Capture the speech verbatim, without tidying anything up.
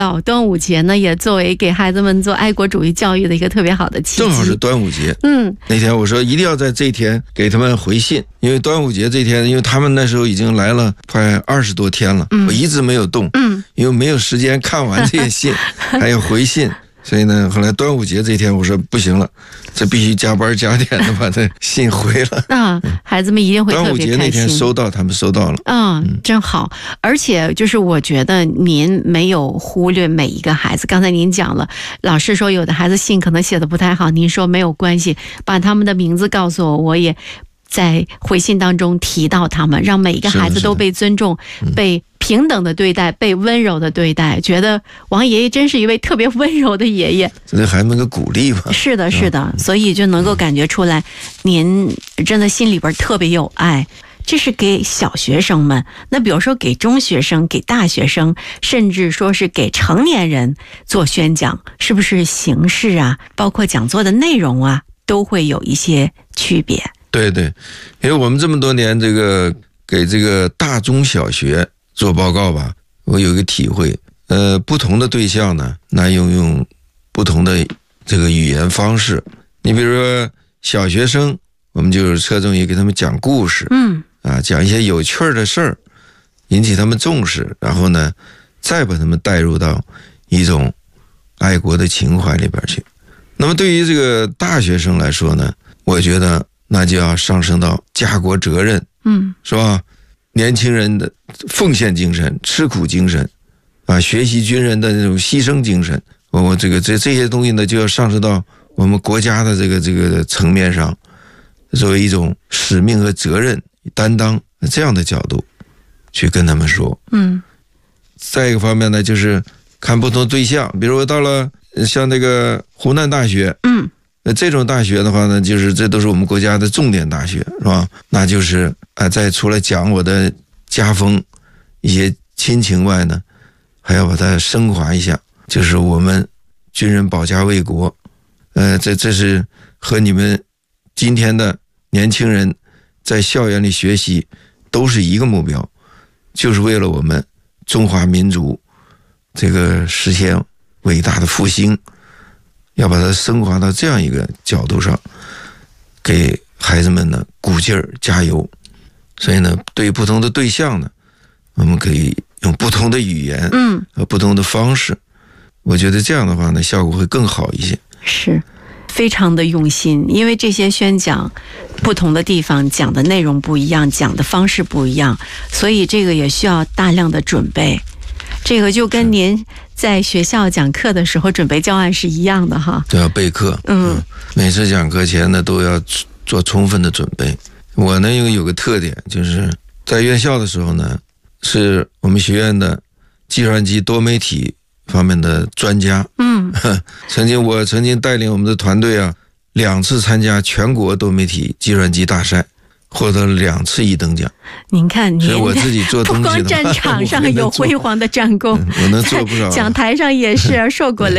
到端午节呢，也作为给孩子们做爱国主义教育的一个特别好的契机。 正好是端午节， 嗯， 那天我说一定要在这一天给他们回信，因为端午节这天，因为他们那时候已经来了快二十多天了，嗯、我一直没有动，嗯，因为没有时间看完这些信，还要回信。所以呢，后来端午节这天，我说不行了，这必须加班加点的把这信回了。 啊，孩子们一定会特别开心。 端午节那天收到，他们收到了。 嗯，嗯真好。而且就是我觉得您没有忽略每一个孩子。刚才您讲了，老师说有的孩子信可能写的不太好，您说没有关系，把他们的名字告诉我，我也在回信当中提到他们，让每一个孩子都被尊重，被平等的对待，被温柔的对待。觉得王爷爷真是一位特别温柔的爷爷， 这对孩子们个鼓励吧。 是的，是的，所以就能够感觉出来，您真的心里边特别有爱。这是给小学生们，那比如说给中学生、给大学生，甚至说是给成年人做宣讲，是不是形式啊，包括讲座的内容啊，都会有一些区别？ 对对，因为我们这么多年这个给这个大中小学做报告吧，我有一个体会，呃，不同的对象呢，那用用不同的这个语言方式。你比如说小学生，我们就侧重于给他们讲故事，嗯，啊，讲一些有趣的事儿，引起他们重视，然后呢，再把他们带入到一种爱国的情怀里边去。那么对于这个大学生来说呢，我觉得那就要上升到家国责任，嗯，是吧？年轻人的奉献精神、吃苦精神，啊，学习军人的那种牺牲精神，我这个这这些东西呢，就要上升到我们国家的这个这个层面上，作为一种使命和责任担当这样的角度去跟他们说。嗯。再一个方面呢，就是看不同对象，比如我到了像那个湖南大学，嗯。那这种大学的话呢，就是这都是我们国家的重点大学，是吧？那就是啊，在除了讲我的家风、一些亲情外呢，还要把它升华一下，就是我们军人保家卫国，呃，这这是和你们今天的年轻人在校园里学习都是一个目标，就是为了我们中华民族这个实现伟大的复兴。要把它升华到这样一个角度上，给孩子们呢鼓劲儿加油。所以呢，对于不同的对象呢，我们可以用不同的语言，嗯，和不同的方式。我觉得这样的话呢，效果会更好一些。 是，非常的用心，因为这些宣讲，不同的地方讲的内容不一样，讲的方式不一样，所以这个也需要大量的准备。这个就跟您在学校讲课的时候准备教案是一样的哈， 都要备课。嗯，嗯每次讲课前呢都要做充分的准备。我呢有有个特点，就是在院校的时候呢，是我们学院的计算机多媒体方面的专家。嗯，曾经我曾经带领我们的团队啊，两次参加全国多媒体计算机大赛。获得了两次一等奖。 您看，您我自己做东西不光战场上有辉煌的战功， 我能做不少。 讲台上也是受过雷。